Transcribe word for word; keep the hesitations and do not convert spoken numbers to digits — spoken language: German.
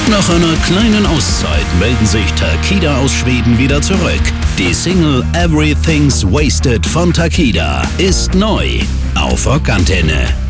Nach einer kleinen Auszeit melden sich Takida aus Schweden wieder zurück. Die Single Everything's Wasted von Takida ist neu auf Rockantenne.